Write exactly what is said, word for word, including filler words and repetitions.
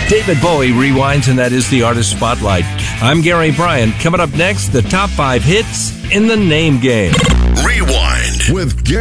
David Bowie rewinds, and that is the Artist Spotlight. I'm Gary Bryan. Coming up next, the top five hits in the name game. Rewind with Gary.